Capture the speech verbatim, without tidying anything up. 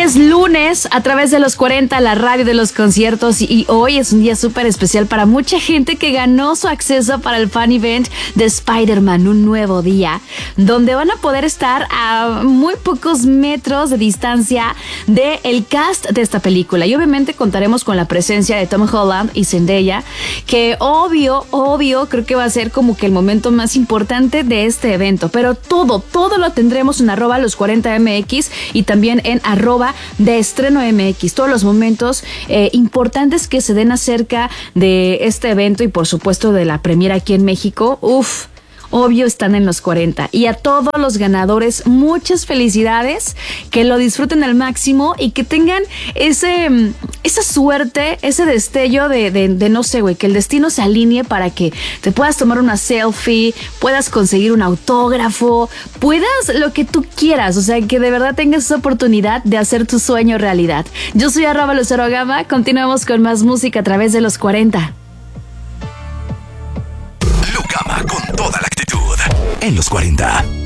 es lunes a través de los cuarenta, la radio de los conciertos, y hoy es un día súper especial para mucha gente que ganó su acceso para el fan event de Spider-Man, un nuevo día, donde van a poder estar a muy pocos metros de distancia del cast de esta película. Y obviamente contaremos con la presencia de Tom Holland y Zendaya, que obvio, obvio, creo que va a ser como que el momento más importante de este evento. Pero todo, todo lo tendremos en arroba los cuarenta M X y también en arroba de estreno M X. Todos los momentos eh, importantes que se den acerca de este evento y por supuesto de la premiera aquí en México. Uf, obvio están en los cuarenta. Y a todos los ganadores, muchas felicidades, que lo disfruten al máximo y que tengan ese, esa suerte, ese destello de, de, de no sé, güey, que el destino se alinee para que te puedas tomar una selfie, puedas conseguir un autógrafo, puedas lo que tú quieras, o sea, que de verdad tengas esa oportunidad de hacer tu sueño realidad. Yo soy arroba Lucero Gama, continuamos con más música a través de los cuarenta. Lucama con toda la actitud en los cuarenta.